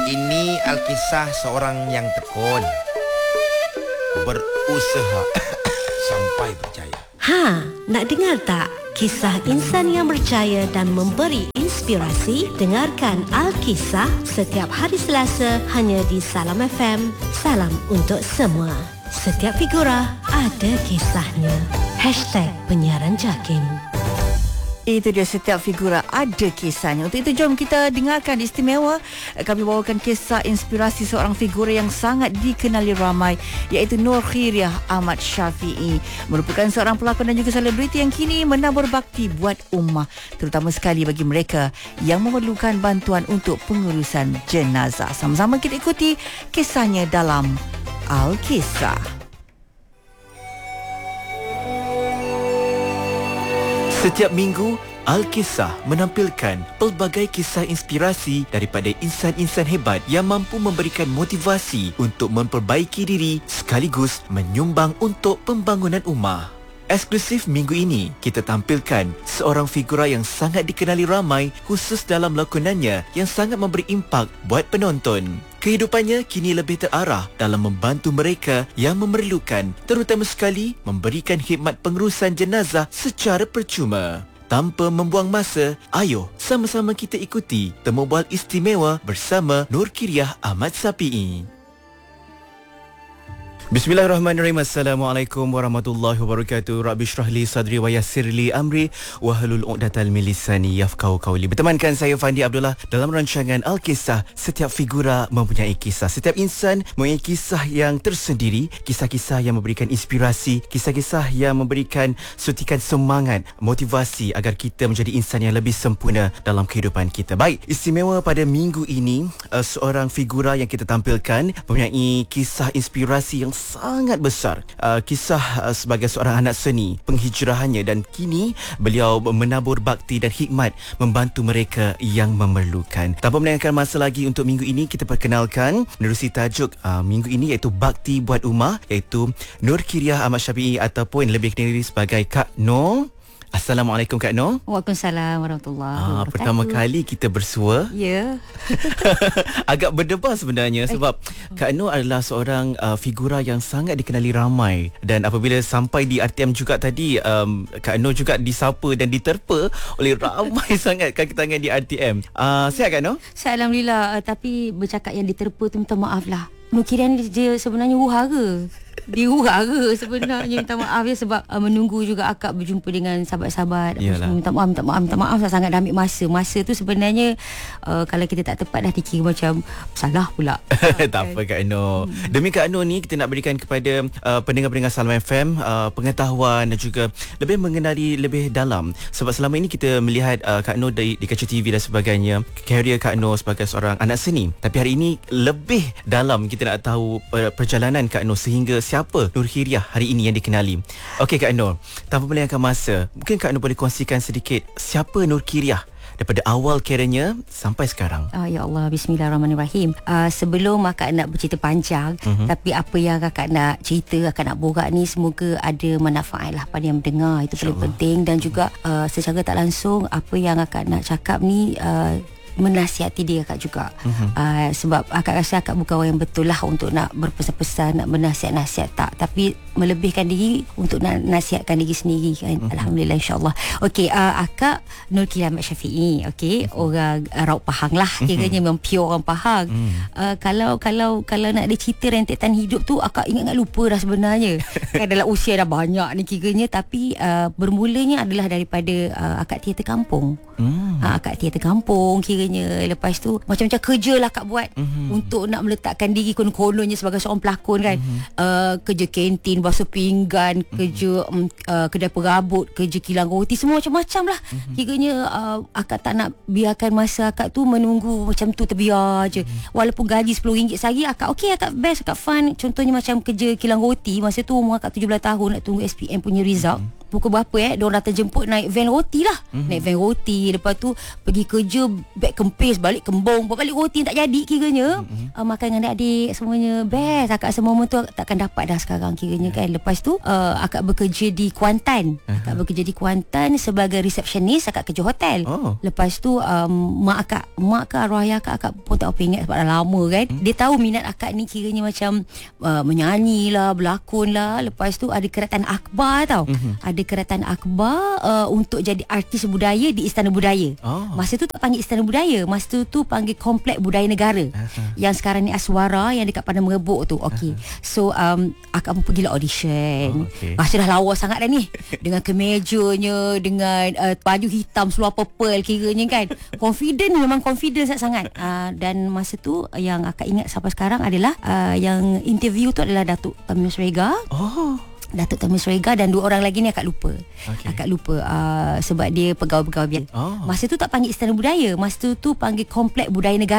Ini Alkisah seorang yang tekun, berusaha sampai berjaya. Nak dengar tak? Kisah insan yang berjaya dan memberi inspirasi? Dengarkan Alkisah setiap hari Selasa hanya di Salam FM. Salam untuk semua. Setiap figura ada kisahnya. #penyiaran JAKIM. Itu dia, setiap figura ada kisahnya. Untuk itu jom kita dengarkan istimewa. Kami bawakan kisah inspirasi seorang figura yang sangat dikenali ramai, iaitu Nur Khiriah Ahmad Syafi'i. Merupakan seorang pelakon dan juga selebriti yang kini menabur bakti buat ummah, terutama sekali bagi mereka yang memerlukan bantuan untuk pengurusan jenazah. Sama-sama kita ikuti kisahnya dalam Al-Kisah. Setiap minggu, Al-Kisah menampilkan pelbagai kisah inspirasi daripada insan-insan hebat yang mampu memberikan motivasi untuk memperbaiki diri sekaligus menyumbang untuk pembangunan ummah. Eksklusif minggu ini, kita tampilkan seorang figura yang sangat dikenali ramai khusus dalam lakonannya yang sangat memberi impak buat penonton. Kehidupannya kini lebih terarah dalam membantu mereka yang memerlukan, terutama sekali memberikan khidmat pengurusan jenazah secara percuma. Tanpa membuang masa, ayo sama-sama kita ikuti temu bual istimewa bersama Nur Khiriah Ahmad Syafi'i. Bismillahirrahmanirrahim. Assalamualaikum warahmatullahi wabarakatuh. Rabbi syrah li sadri wa yassir li amri wa hlul 'uqdatal min lisani yafqahu qawli. Bertemankan saya Fandi Abdullah dalam rancangan Al-Kisah. Setiap figura mempunyai kisah. Setiap insan mempunyai kisah yang tersendiri, kisah-kisah yang memberikan inspirasi, kisah-kisah yang memberikan suntikan semangat, motivasi agar kita menjadi insan yang lebih sempurna dalam kehidupan kita. Baik, istimewa pada minggu ini, seorang figura yang kita tampilkan mempunyai kisah inspirasi yang sangat besar. Kisah sebagai seorang anak seni, penghijrahannya, dan kini beliau menabur bakti dan hikmat membantu mereka yang memerlukan. Tanpa melengahkan masa lagi, untuk minggu ini kita perkenalkan menerusi tajuk minggu ini, iaitu Bakti Buat Ummah, iaitu Nur Khiriah Ahmad Syafi'i ataupun lebih dikenali sebagai Kak Nur. Assalamualaikum Kak Nur. Waalaikumsalam warahmatullahi wabarakatuh. Pertama kali kita bersua. Ya. Agak berdebar sebenarnya sebab Kak Nur adalah seorang figura yang sangat dikenali ramai, dan apabila sampai di RTM juga tadi, Kak Nur juga disapa dan diterpa oleh ramai sangat kaki tangan di RTM. Sihat Kak Nur? Sihat, Alhamdulillah. Tapi bercakap yang diterpa tu, minta maaf lah. Nur Khiriah ni dia sebenarnya hura. Dia hura sebenarnya. Minta maaf ya, sebab menunggu juga akak berjumpa dengan sahabat-sahabat. Minta maaf sangat dah ambil masa. Masa tu sebenarnya kalau kita tak tepat dah dikira macam salah pula. Tak apa Kak Nur. Demi Kak Nur ni, kita nak berikan kepada pendengar-pendengar Salam FM pengetahuan dan juga lebih mengenali lebih dalam. Sebab selama ini kita melihat Kak Nur di kaca TV dan sebagainya, karier Kak Nur sebagai seorang anak seni. Tapi hari ini lebih dalam kita nak tahu perjalanan Kak Nur sehingga siapa Nur Khiriah hari ini yang dikenali. Okey Kak Nur, tanpa melengahkan masa, mungkin Kak Nur boleh kongsikan sedikit siapa Nur Khiriah daripada awal kerjanya sampai sekarang. Ya Allah, bismillahirrahmanirrahim. Sebelum akak nak bercerita panjang, tapi apa yang akak nak cerita, akak nak borak ni, semoga ada manfaat lah pada yang mendengar. Itu paling penting. Dan juga secara tak langsung, apa yang akak nak cakap ni menasihati dia akak juga. Sebab akak rasa akak bukan orang yang betul lah untuk nak berpesan-pesan, nak bernasihat-nasihat, tak. Tapi melebihkan diri untuk nak nasihatkan diri sendiri kan. Alhamdulillah, insyaAllah. Okey, akak Nur Khiriah Ahmad Syafi'i. Okey, orang Raut Pahang lah. Kiranya memang pure orang Pahang. Kalau nak ada cerita rentetan hidup tu, akak ingat lupa dah sebenarnya. Kan dalam usia dah banyak ni kiranya. Tapi bermulanya adalah daripada akak teater kampung. Akak teater kampung kiranya. Lepas tu macam-macam kerja lah akak buat untuk nak meletakkan diri konon-kononnya sebagai seorang pelakon kan. Kerja kantin, basuh pinggan, kerja kedai perabot, kerja kilang roti, semua macam-macam lah. Kiranya akak tak nak biarkan masa akak tu menunggu macam tu terbiar je. Walaupun gaji RM10 sehari, akak okey, akak best, akak fun. Contohnya macam kerja kilang roti, masa tu umur akak 17 tahun nak tunggu SPM punya result. pukul berapa diorang datang jemput naik van roti lah. Naik van roti, lepas tu pergi kerja beg kempis, balik kembung, balik roti tak jadi kiranya. Makan dengan adik-adik semuanya best. Akak rasa momen tu takkan dapat dah sekarang kiranya kan. Lepas tu akak bekerja di Kuantan. Akak bekerja di Kuantan sebagai resepsionis. Akak kerja hotel. Lepas tu mak ke arwah ayah akak pun tak apa ingat sebab dah lama kan. Dia tahu minat akak ni kiranya macam menyanyi lah, berlakon lah. Lepas tu ada keratan akhbar tau. Ada keratan akhbar untuk jadi artis budaya di Istana Budaya. Masa tu tak panggil Istana Budaya, masa tu panggil Komplek Budaya Negara. Yang sekarang ni Aswara, yang dekat Padang Merebok tu. So akak pun pergi lah audition. Masa dah lawa sangat dah ni. Dengan kemejanya, dengan baju hitam seluar purple kiranya kan. Confident, memang confident sangat. Dan masa tu yang akak ingat sampai sekarang adalah yang interview tu adalah Datuk Tamimus Rega. Datuk Tamimus Rega dan dua orang lagi ni akak lupa. Akak lupa sebab dia pegawai-pegawai biasa. Masa tu tak panggil Istana Budaya, masa tu panggil Komplek Budaya Negara.